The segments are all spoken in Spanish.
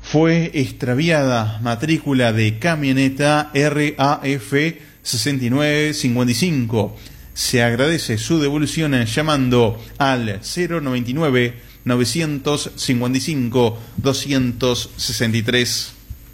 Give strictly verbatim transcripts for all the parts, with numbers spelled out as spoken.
Fue extraviada matrícula de camioneta R A F sesenta y nueve cincuenta y cinco. Se agradece su devolución llamando al cero noventa y nueve, novecientos cincuenta y cinco, doscientos sesenta y tres.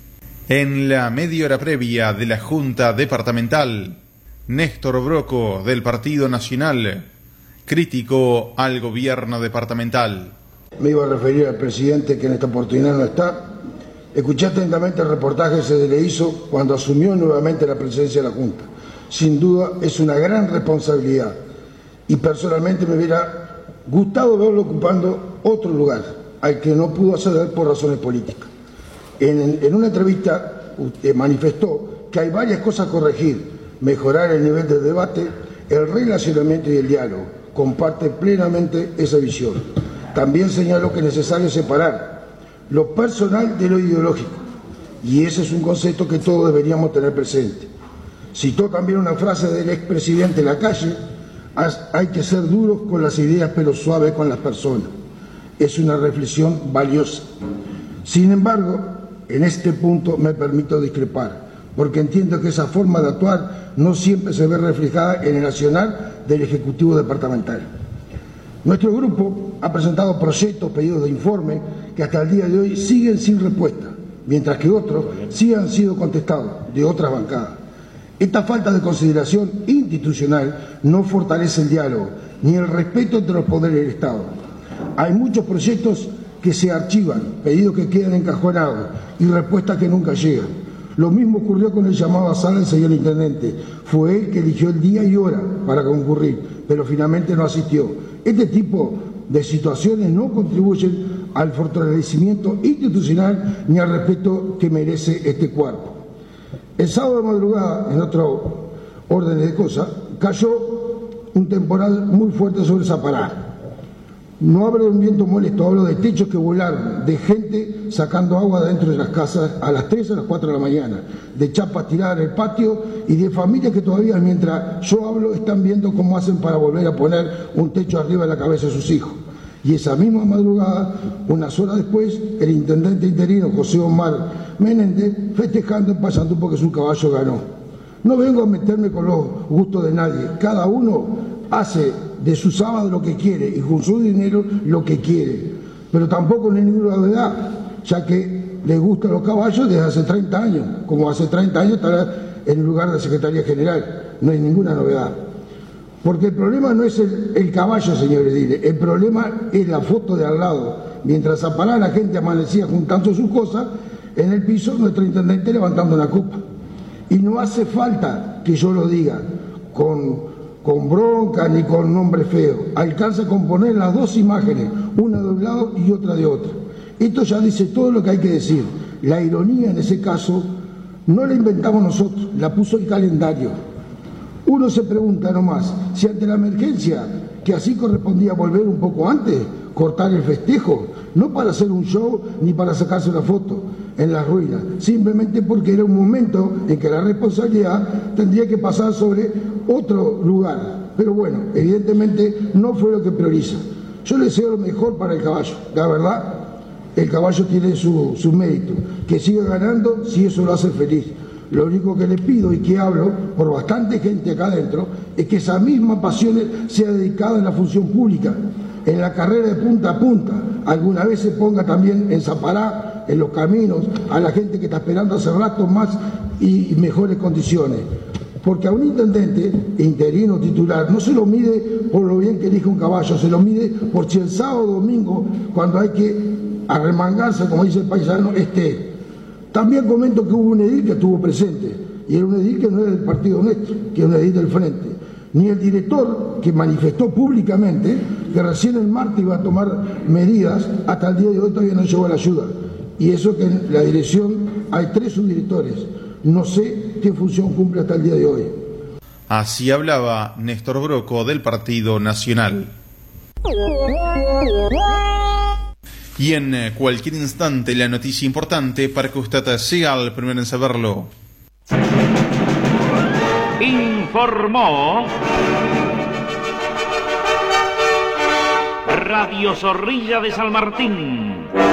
En la media hora previa de la Junta Departamental, Néstor Broco, del Partido Nacional, criticó al gobierno departamental. Me iba a referir al presidente, que en esta oportunidad no está. Escuché atentamente el reportaje que se le hizo cuando asumió nuevamente la presidencia de la Junta. Sin duda es una gran responsabilidad y personalmente me hubiera gustado verlo ocupando otro lugar al que no pudo acceder por razones políticas. En, en una entrevista usted manifestó que hay varias cosas a corregir: mejorar el nivel de debate, el relacionamiento y el diálogo. Comparte plenamente esa visión. También señaló que es necesario separar lo personal de lo ideológico, y ese es un concepto que todos deberíamos tener presente. Citó también una frase del expresidente Lacalle: hay que ser duros con las ideas pero suaves con las personas. Es una reflexión valiosa. Sin embargo, en este punto me permito discrepar, porque entiendo que esa forma de actuar no siempre se ve reflejada en el accionar del Ejecutivo Departamental. Nuestro grupo ha presentado proyectos, pedidos de informe que hasta el día de hoy siguen sin respuesta, mientras que otros sí han sido contestados de otras bancadas. Esta falta de consideración institucional no fortalece el diálogo ni el respeto entre los poderes del Estado. Hay muchos proyectos que se archivan, pedidos que quedan encajonados y respuestas que nunca llegan. Lo mismo ocurrió con el llamado a sala del señor intendente. Fue él que eligió el día y hora para concurrir, pero finalmente no asistió. Este tipo de situaciones no contribuyen al fortalecimiento institucional ni al respeto que merece este cuerpo. El sábado de madrugada, en otro orden de cosas, cayó un temporal muy fuerte sobre Zapará. No hablo de un viento molesto, hablo de techos que volaron, de gente sacando agua de dentro de las casas a las tres, a las cuatro de la mañana, de chapas tiradas en el patio y de familias que todavía, mientras yo hablo, están viendo cómo hacen para volver a poner un techo arriba de la cabeza de sus hijos. Y esa misma madrugada, unas horas después, el intendente interino José Omar Menéndez festejando en Paysandú porque su caballo ganó. No vengo a meterme con los gustos de nadie, cada uno hace de su sábado lo que quiere y con su dinero lo que quiere, pero tampoco no hay ninguna novedad, ya que les gustan los caballos desde hace treinta años, como hace treinta años estará en el lugar de Secretaría General, no hay ninguna novedad. Porque el problema no es el, el caballo, señor Edile, el problema es la foto de al lado. Mientras a parar la gente amanecía juntando sus cosas, en el piso nuestro intendente levantando una copa. Y no hace falta que yo lo diga con, con bronca ni con nombre feo. Alcanza con poner las dos imágenes, una de un lado y otra de otro. Esto ya dice todo lo que hay que decir. La ironía en ese caso no la inventamos nosotros, la puso el calendario. Uno se pregunta nomás si ante la emergencia, que así correspondía volver un poco antes, cortar el festejo, no para hacer un show ni para sacarse una foto en las ruinas, simplemente porque era un momento en que la responsabilidad tendría que pasar sobre otro lugar. Pero bueno, evidentemente no fue lo que prioriza. Yo le deseo lo mejor para el caballo, la verdad, el caballo tiene su, su mérito, que siga ganando si eso lo hace feliz. Lo único que le pido y que hablo por bastante gente acá adentro es que esa misma pasión sea dedicada en la función pública, en la carrera de punta a punta. Alguna vez se ponga también en Zapará, en los caminos, a la gente que está esperando hace rato más y mejores condiciones. Porque a un intendente interino titular no se lo mide por lo bien que elige un caballo, se lo mide por si el sábado o domingo, cuando hay que arremangarse, como dice el paisano, esté. También comento que hubo un edil que estuvo presente, y era un edil que no era del partido nuestro, que era un edil del Frente. Ni el director, que manifestó públicamente que recién el martes iba a tomar medidas, hasta el día de hoy todavía no llegó la ayuda. Y eso que en la dirección hay tres subdirectores. No sé qué función cumple hasta el día de hoy. Así hablaba Néstor Broco del Partido Nacional. Y en cualquier instante la noticia importante para que usted sea el primero en saberlo. Informó Radio Zorrilla de San Martín.